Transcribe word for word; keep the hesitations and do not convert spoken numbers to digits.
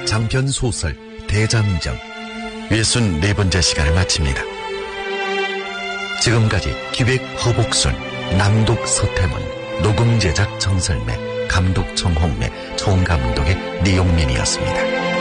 장편 소설 대장정 예순네 번째 시간을 마칩니다. 지금까지 기획 허복순, 낭독 서태문, 녹음 제작 정설매, 감독 정홍래, 총감독의 니용민이었습니다.